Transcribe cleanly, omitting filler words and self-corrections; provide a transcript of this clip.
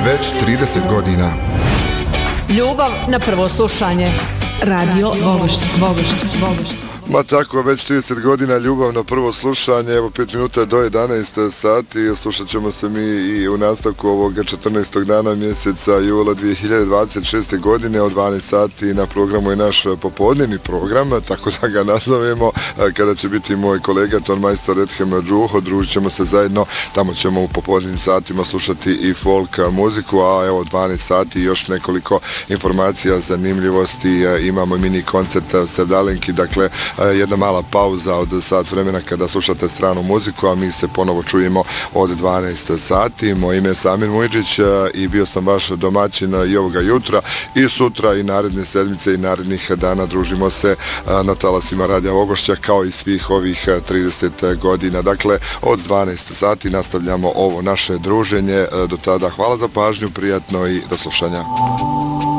Već 30 godina. Ljubav na prvo slušanje. Radio Vogošće. Ma tako, već 30 godina ljubav na prvo slušanje, evo 5 minuta do 11 sati, slušat ćemo se mi i u nastavku ovog 14. dana mjeseca jula 2026. godine od 12 sati na programu je naš popodnevni program, tako da ga nazovemo, kada će biti moj kolega tonmajstor Edhem Džuho, družit ćemo se zajedno, tamo ćemo u popodnevnim satima slušati i folk muziku, a evo 12 sati još nekoliko informacija, zanimljivosti, imamo mini koncert Sevdalinki, dakle jedna mala pauza od sat vremena kada slušate stranu muziku, a mi se ponovo čujemo od 12 sati. Moje ime je Samir Mujidžić i bio sam vaš domaćin i ovoga jutra i sutra i naredne sedmice i narednih dana družimo se na talasima Radija Vogošća kao i svih ovih 30 godina. Dakle, od 12 sati nastavljamo ovo naše druženje. Do tada hvala za pažnju, prijatno i do slušanja.